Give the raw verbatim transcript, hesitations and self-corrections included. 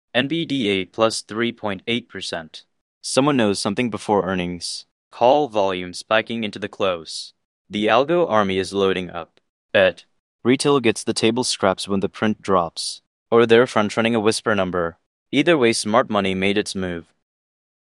N B D A plus three point eight percent. Someone knows something before earnings. Call volume spiking into the close. The algo army is loading up. Bet. Retail gets the table scraps when the print drops. Or they're front running a whisper number. Either way, smart money made its move.